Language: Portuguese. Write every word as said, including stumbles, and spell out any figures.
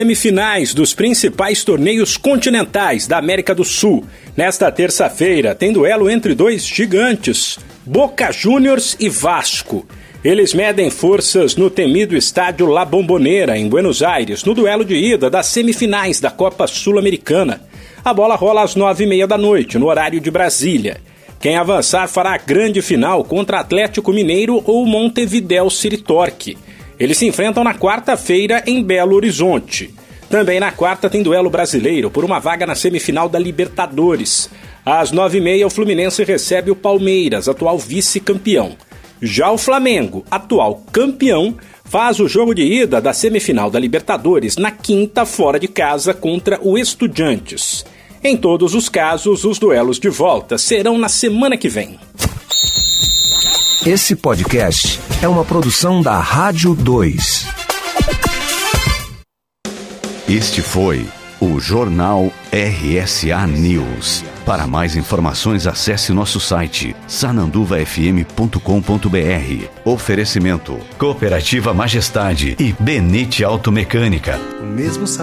Semifinais dos principais torneios continentais da América do Sul. Nesta terça-feira tem duelo entre dois gigantes, Boca Juniors e Vasco. Eles medem forças no temido estádio La Bombonera, em Buenos Aires, no duelo de ida das semifinais da Copa Sul-Americana. A bola rola às nove e meia da noite, no horário de Brasília. Quem avançar fará a grande final contra Atlético Mineiro ou Montevidéu City Torque. Eles se enfrentam na quarta-feira em Belo Horizonte. Também na quarta tem duelo brasileiro por uma vaga na semifinal da Libertadores. Às nove e meia o Fluminense recebe o Palmeiras, atual vice-campeão. Já o Flamengo, atual campeão, faz o jogo de ida da semifinal da Libertadores na quinta fora de casa contra o Estudiantes. Em todos os casos, os duelos de volta serão na semana que vem. Esse podcast é uma produção da Rádio dois. Este foi o Jornal R S A News. Para mais informações, acesse nosso site sananduva f m ponto com ponto b r. Oferecimento: Cooperativa Majestade e Benite Automecânica. O mesmo